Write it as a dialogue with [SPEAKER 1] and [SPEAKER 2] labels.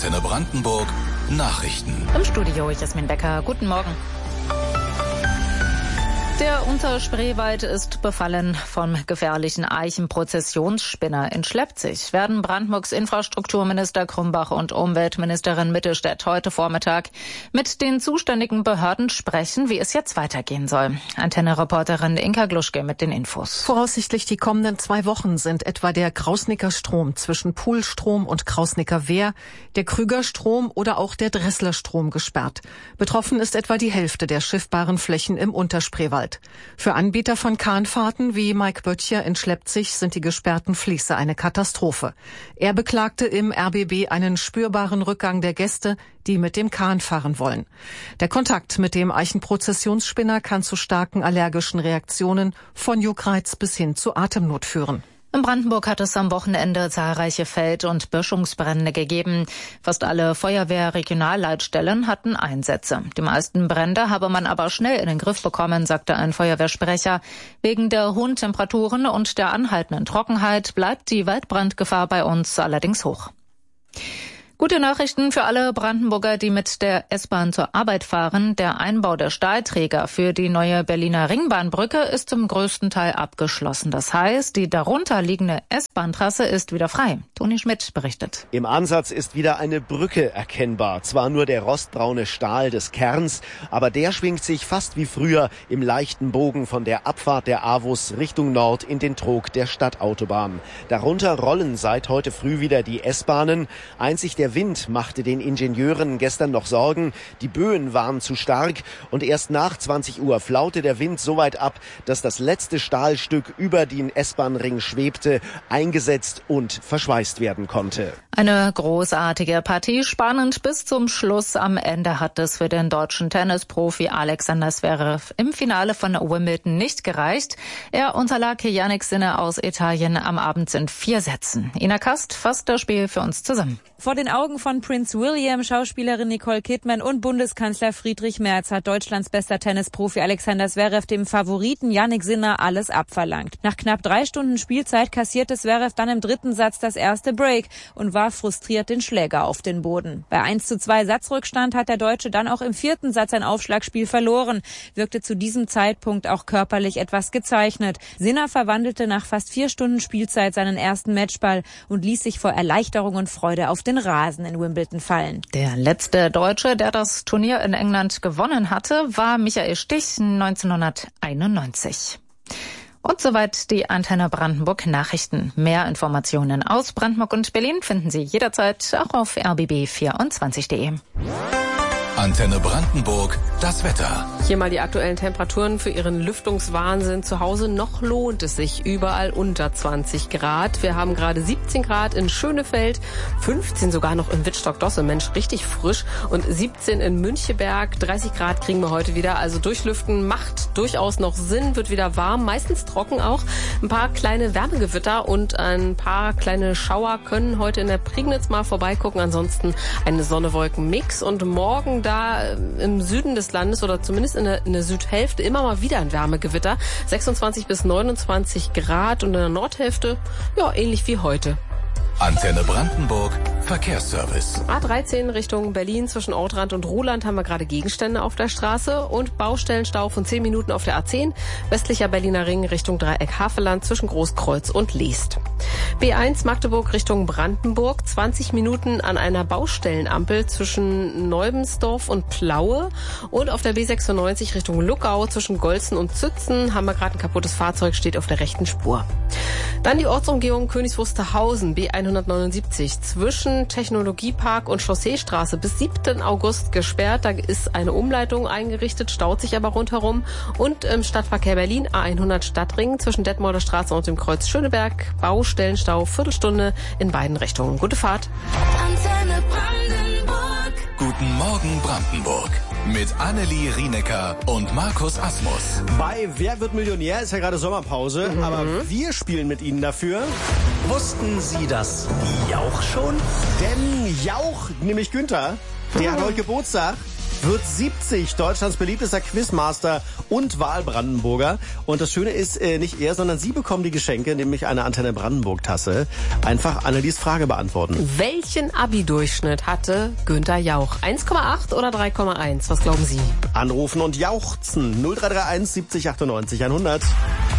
[SPEAKER 1] Antenne Brandenburg Nachrichten.
[SPEAKER 2] Im Studio Jasmin Becker. Guten Morgen. Der Unterspreewald ist befallen vom gefährlichen Eichenprozessionsspinner. In Schleppzig werden Brandenburgs Infrastrukturminister Krumbach und Umweltministerin Mittelstädt heute Vormittag mit den zuständigen Behörden sprechen, wie es jetzt weitergehen soll. Antenne-Reporterin Inka Gluschke mit den Infos.
[SPEAKER 3] Voraussichtlich die kommenden 2 Wochen sind etwa der Krausnicker Strom zwischen Poolstrom und Krausnicker Wehr, der Krüger Strom oder auch der Dressler Strom gesperrt. Betroffen ist etwa die Hälfte der schiffbaren Flächen im Unterspreewald. Für Anbieter von Kahnfahrten wie Mike Böttcher in Schleppzig sind die gesperrten Fließe eine Katastrophe. Er beklagte im RBB einen spürbaren Rückgang der Gäste, die mit dem Kahn fahren wollen. Der Kontakt mit dem Eichenprozessionsspinner kann zu starken allergischen Reaktionen von Juckreiz bis hin zu Atemnot führen.
[SPEAKER 2] In Brandenburg hat es am Wochenende zahlreiche Feld- und Böschungsbrände gegeben. Fast alle Feuerwehr-Regionalleitstellen hatten Einsätze. Die meisten Brände habe man aber schnell in den Griff bekommen, sagte ein Feuerwehrsprecher. Wegen der hohen Temperaturen und der anhaltenden Trockenheit bleibt die Waldbrandgefahr bei uns allerdings hoch. Gute Nachrichten für alle Brandenburger, die mit der S-Bahn zur Arbeit fahren. Der Einbau der Stahlträger für die neue Berliner Ringbahnbrücke ist zum größten Teil abgeschlossen. Das heißt, die darunter liegende S-Bahn-Trasse ist wieder frei. Toni Schmidt berichtet.
[SPEAKER 4] Im Ansatz ist wieder eine Brücke erkennbar. Zwar nur der rostbraune Stahl des Kerns, aber der schwingt sich fast wie früher im leichten Bogen von der Abfahrt der AWUS Richtung Nord in den Trog der Stadtautobahn. Darunter rollen seit heute früh wieder die S-Bahnen. Einzig der Wind machte den Ingenieuren gestern noch Sorgen. Die Böen waren zu stark und erst nach 20 Uhr flaute der Wind so weit ab, dass das letzte Stahlstück über den S-Bahn-Ring schwebte, eingesetzt und verschweißt werden konnte.
[SPEAKER 2] Eine großartige Partie, spannend bis zum Schluss. Am Ende hat es für den deutschen Tennisprofi Alexander Zverev im Finale von Wimbledon nicht gereicht. Er unterlag Jannik Sinner aus Italien am Abend in 4 Sätzen. Ina Kast fasst das Spiel für uns zusammen.
[SPEAKER 5] Vor den Augen von Prince William, Schauspielerin Nicole Kidman und Bundeskanzler Friedrich Merz hat Deutschlands bester Tennisprofi Alexander Zverev dem Favoriten Jannik Sinner alles abverlangt. Nach knapp 3 Stunden Spielzeit kassierte Zverev dann im 3. Satz das erste Break und warf frustriert den Schläger auf den Boden. Bei 1:2 Satzrückstand hat der Deutsche dann auch im 4. Satz ein Aufschlagspiel verloren, wirkte zu diesem Zeitpunkt auch körperlich etwas gezeichnet. Sinner verwandelte nach fast 4 Stunden Spielzeit seinen ersten Matchball und ließ sich vor Erleichterung und Freude auf den Rasen in Wimbledon fallen.
[SPEAKER 2] Der letzte Deutsche, der das Turnier in England gewonnen hatte, war Michael Stich 1991. Und soweit die Antenne Brandenburg Nachrichten. Mehr Informationen aus Brandenburg und Berlin finden Sie jederzeit auch auf rbb24.de.
[SPEAKER 1] Antenne Brandenburg, das Wetter.
[SPEAKER 6] Hier mal die aktuellen Temperaturen für Ihren Lüftungswahnsinn zu Hause. Noch lohnt es sich, überall unter 20 Grad. Wir haben gerade 17 Grad in Schönefeld, 15 sogar noch in Wittstock-Dosse, Mensch, richtig frisch. Und 17 in Müncheberg, 30 Grad kriegen wir heute wieder. Also durchlüften macht durchaus noch Sinn, wird wieder warm, meistens trocken auch. Ein paar kleine Wärmegewitter und ein paar kleine Schauer können heute in der Prignitz mal vorbeigucken. Ansonsten eine Sonne-Wolken-Mix und morgen da im Süden des Landes oder zumindest in der Südhälfte immer mal wieder ein Wärmegewitter. 26 bis 29 Grad und in der Nordhälfte, ja, ähnlich wie heute.
[SPEAKER 1] Antenne Brandenburg, Verkehrsservice.
[SPEAKER 6] A13 Richtung Berlin zwischen Ortrand und Ruhland haben wir gerade Gegenstände auf der Straße und Baustellenstau von 10 Minuten auf der A10. Westlicher Berliner Ring Richtung Dreieck Havelland zwischen Großkreuz und Leest. B1 Magdeburg Richtung Brandenburg, 20 Minuten an einer Baustellenampel zwischen Neubensdorf und Plaue. Und auf der B96 Richtung Luckau zwischen Golzen und Zützen haben wir gerade ein kaputtes Fahrzeug, steht auf der rechten Spur. Dann die Ortsumgehung Königs Wusterhausen, B179, zwischen Technologiepark und Chausseestraße bis 7. August gesperrt. Da ist eine Umleitung eingerichtet, staut sich aber rundherum. Und im Stadtverkehr Berlin, A100 Stadtring, zwischen Detmolder Straße und dem Kreuz Schöneberg, Baustellenstau, Viertelstunde in beiden Richtungen. Gute Fahrt.
[SPEAKER 1] Antenne Brandenburg. Guten Morgen Brandenburg. Mit Annelie Rienecker und Markus Asmus.
[SPEAKER 4] Bei Wer wird Millionär ist ja gerade Sommerpause, aber wir spielen mit Ihnen dafür.
[SPEAKER 7] Wussten Sie das Jauch schon?
[SPEAKER 4] Denn Jauch, nämlich Günther, der hat heute Geburtstag. wird 70, Deutschlands beliebtester Quizmaster und Wahlbrandenburger. Und das Schöne ist, nicht er, sondern Sie bekommen die Geschenke, nämlich eine Antenne Brandenburg-Tasse. Einfach Annelies Frage beantworten.
[SPEAKER 6] Welchen Abi-Durchschnitt hatte Günther Jauch? 1,8 oder 3,1? Was glauben Sie?
[SPEAKER 4] Anrufen und jauchzen. 0331 70 98 100.